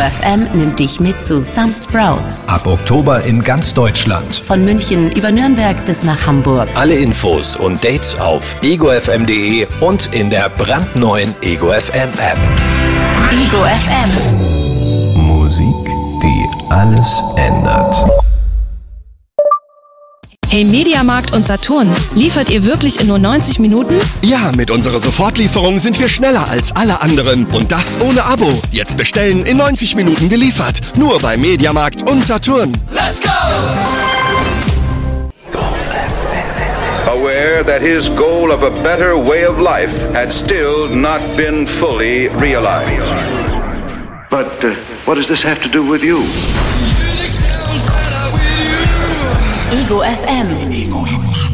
FM nimmt dich mit zu Some Sprouts. Ab Oktober in ganz Deutschland. Von München über Nürnberg bis nach Hamburg. Alle Infos und Dates auf egofm.de und in der brandneuen Ego FM App. Ego FM. Musik, die alles ändert. Hey Mediamarkt und Saturn, liefert ihr wirklich in nur 90 Minuten? Ja, mit unserer Sofortlieferung sind wir schneller als alle anderen. Und das ohne Abo. Jetzt bestellen, in 90 Minuten geliefert. Nur bei Mediamarkt und Saturn. Let's go! Aware that his goal of a better way of life had still not been fully realized. But what does this have to do with you? Ego FM.